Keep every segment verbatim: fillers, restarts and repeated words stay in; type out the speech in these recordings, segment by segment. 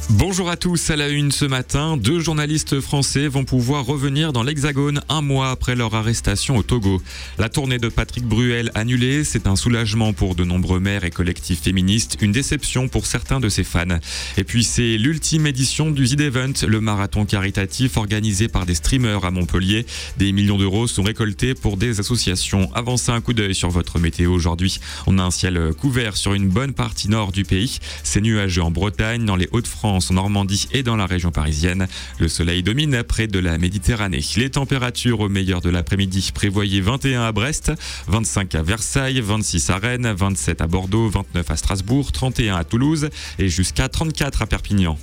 Bonjour à tous, à la une ce matin, deux journalistes français vont pouvoir revenir dans l'Hexagone un mois après leur arrestation au Togo. La tournée de Patrick Bruel annulée, c'est un soulagement pour de nombreux maires et collectifs féministes, une déception pour certains de ses fans. Et puis c'est l'ultime édition du Z Event, le marathon caritatif organisé par des streamers à Montpellier. Des millions d'euros sont récoltés pour des associations. Avancez un coup d'œil sur votre météo aujourd'hui. On a un ciel couvert sur une bonne partie nord du pays. C'est nuageux en Bretagne, dans les Hauts-de-France, en Normandie et dans la région parisienne. Le soleil domine près de la Méditerranée. Les températures au meilleur de l'après-midi, prévoyez vingt et un à Brest, vingt-cinq à Versailles, vingt-six à Rennes, vingt-sept à Bordeaux, vingt-neuf à Strasbourg, trente et un à Toulouse et jusqu'à trente-quatre à Perpignan.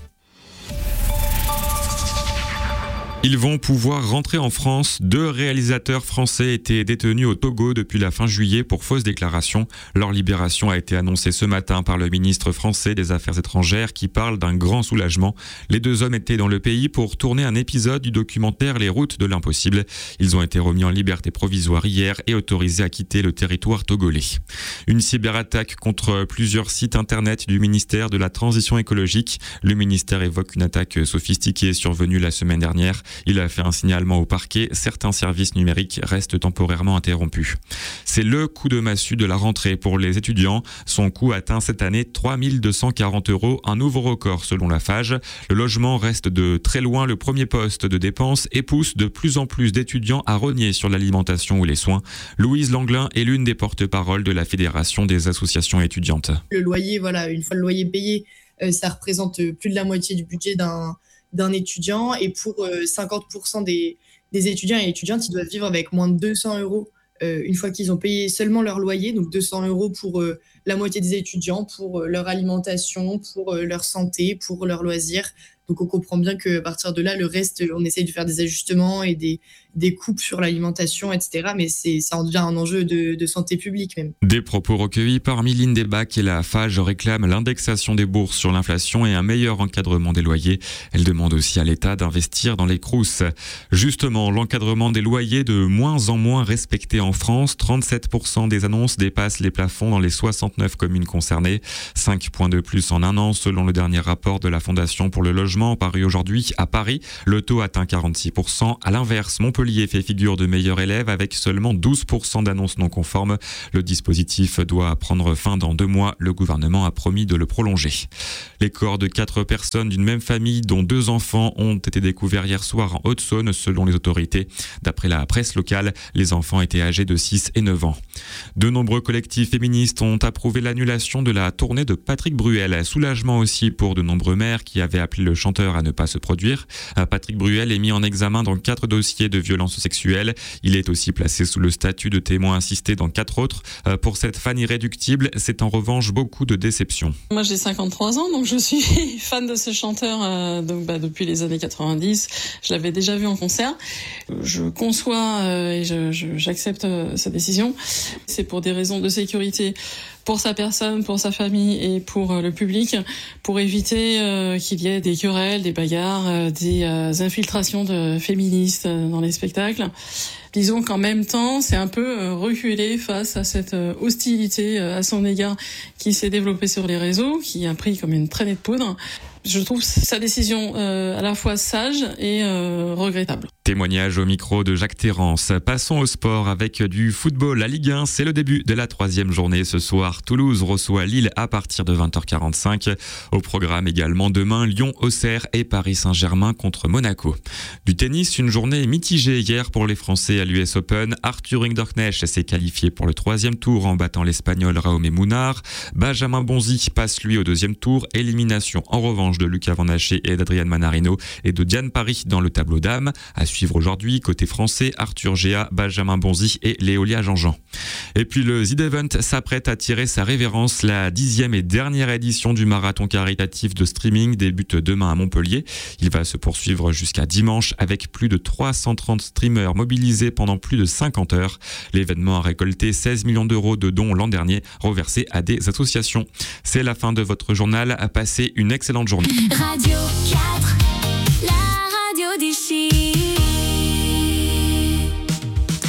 Ils vont pouvoir rentrer en France. Deux réalisateurs français étaient détenus au Togo depuis la fin juillet pour fausses déclarations. Leur libération a été annoncée ce matin par le ministre français des Affaires étrangères qui parle d'un grand soulagement. Les deux hommes étaient dans le pays pour tourner un épisode du documentaire Les routes de l'impossible. Ils ont été remis en liberté provisoire hier et autorisés à quitter le territoire togolais. Une cyberattaque contre plusieurs sites internet du ministère de la Transition écologique. Le ministère évoque une attaque sophistiquée survenue la semaine dernière. Il a fait un signalement au parquet. Certains services numériques restent temporairement interrompus. C'est le coup de massue de la rentrée pour les étudiants. Son coût atteint cette année trois mille deux cent quarante euros, un nouveau record selon la Fage. Le logement reste de très loin le premier poste de dépenses et pousse de plus en plus d'étudiants à rogner sur l'alimentation ou les soins. Louise Langlin est l'une des porte-paroles de la Fédération des associations étudiantes. Le loyer, voilà, une fois le loyer payé, euh, ça représente plus de la moitié du budget d'un d'un étudiant, et pour euh, cinquante pour cent des, des étudiants et étudiantes, ils doivent vivre avec moins de deux cents euros euh, une fois qu'ils ont payé seulement leur loyer, donc deux cents euros pour euh, la moitié des étudiants, pour euh, leur alimentation, pour euh, leur santé, pour leurs loisirs. Donc on comprend bien qu'à partir de là, le reste, on essaye de faire des ajustements et des, des coupes sur l'alimentation, et cetera. Mais c'est, ça en devient un enjeu de, de santé publique même. Des propos recueillis par Mylène Desbacs et la Fage réclament l'indexation des bourses sur l'inflation et un meilleur encadrement des loyers. Elle demande aussi à l'État d'investir dans les Crous. Justement, l'encadrement des loyers de moins en moins respecté en France. trente-sept pour cent des annonces dépassent les plafonds dans les soixante-neuf communes concernées. cinq points de plus en un an selon le dernier rapport de la Fondation pour le logement paru aujourd'hui à Paris. Le taux atteint quarante-six pour cent. À l'inverse, Montpellier fait figure de meilleur élève avec seulement douze pour cent d'annonces non conformes. Le dispositif doit prendre fin dans deux mois. Le gouvernement a promis de le prolonger. Les corps de quatre personnes d'une même famille, dont deux enfants, ont été découverts hier soir en Haute-Saône, selon les autorités. D'après la presse locale, les enfants étaient âgés de six et neuf ans. De nombreux collectifs féministes ont approuvé l'annulation de la tournée de Patrick Bruel. Soulagement aussi pour de nombreux maires qui avaient appelé le chanteur à ne pas se produire. Patrick Bruel est mis en examen dans quatre dossiers de violences sexuelles. Il est aussi placé sous le statut de témoin assisté dans quatre autres. Pour cette fan irréductible, c'est en revanche beaucoup de déception. Moi j'ai cinquante-trois ans, donc je suis fan de ce chanteur euh, donc, bah, depuis les années quatre-vingt-dix. Je l'avais déjà vu en concert. Je conçois euh, et je, je, j'accepte euh, sa décision. C'est pour des raisons de sécurité pour sa personne, pour sa famille et pour euh, le public, pour éviter euh, qu'il y ait des querelles, des bagarres, euh, des euh, infiltrations de féministes euh, dans les spectacles. Disons qu'en même temps, c'est un peu euh, reculé face à cette euh, hostilité euh, à son égard qui s'est développée sur les réseaux, qui a pris comme une traînée de poudre. Je trouve sa décision euh, à la fois sage et euh, regrettable. Témoignage au micro de Jacques Terrance. Passons au sport avec du football. La Ligue un, c'est le début de la troisième journée ce soir. Toulouse reçoit Lille à partir de vingt heures quarante-cinq. Au programme également demain, Lyon-Auxerre et Paris Saint-Germain contre Monaco. Du tennis, une journée mitigée hier pour les Français à l'U S Open. Arthur Hinderknecht s'est qualifié pour le troisième tour en battant l'Espagnol Raume Munar. Benjamin Bonzi passe lui au deuxième tour. Élimination en revanche de Lucas Van Haché et d'Adrian Manarino et de Diane Paris dans le tableau dames. À suivre aujourd'hui, côté français, Arthur Géa, Benjamin Bonzi et Léolia Jean-Jean. Et puis le Z Event s'apprête à tirer sa révérence. La dixième et dernière édition du marathon caritatif de streaming débute demain à Montpellier. Il va se poursuivre jusqu'à dimanche avec plus de trois cent trente streamers mobilisés pendant plus de cinquante heures. L'événement a récolté seize millions d'euros de dons l'an dernier, reversés à des associations. C'est la fin de votre journal. Passez une excellente journée. Radio quatre, la radio des chiffres.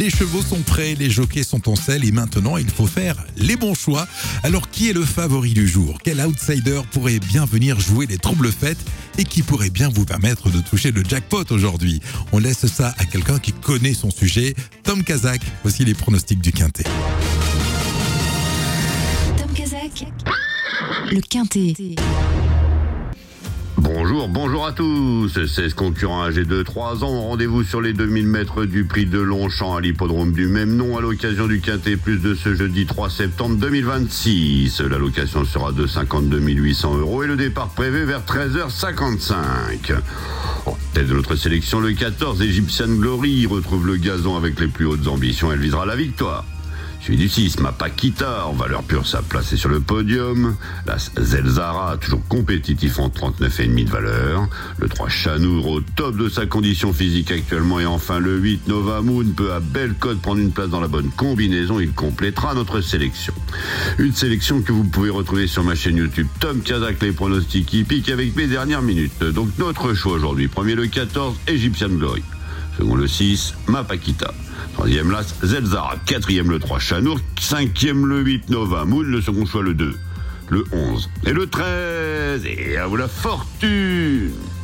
les chevaux sont prêts, les jockeys sont en selle et maintenant il faut faire les bons choix. Alors qui est le favori du jour? Quel outsider pourrait bien venir jouer les troubles fêtes et qui pourrait bien vous permettre de toucher le jackpot aujourd'hui? On laisse ça à quelqu'un qui connaît son sujet, Tom Kazak. Voici les pronostics du Quintet. Tom Kazak, le Quintet. Bonjour, bonjour à tous. seize concurrents âgés de trois ans. Rendez-vous sur les deux mille mètres du prix de Longchamp à l'hippodrome du même nom à l'occasion du Quintet Plus de ce jeudi trois septembre deux mille vingt-six. La location sera de cinquante-deux mille huit cents euros et le départ prévu vers treize heures cinquante-cinq. En tête de notre sélection, le quatorze Egyptian Glory retrouve le gazon avec les plus hautes ambitions. Elle visera la victoire. Suivi du six, Mapakita, en valeur pure, sa place est sur le podium. La Zelzara, toujours compétitif en trente-neuf virgule cinq de valeur. Le trois, Chanour, au top de sa condition physique actuellement. Et enfin, le huit, Nova Moon, peut à belle cote prendre une place dans la bonne combinaison. Il complétera notre sélection. Une sélection que vous pouvez retrouver sur ma chaîne YouTube Tom Kazak, les pronostics hippiques avec mes dernières minutes. Donc notre choix aujourd'hui. Premier, le quatorze, Egyptian Glory. Second, le six, Mapakita. Troisième, l'As Zelzara. Quatrième, le trois, Chanour. Cinquième, le huit, Nova Moon. Le second choix, le deux, le onze et le treize. Et à vous la fortune!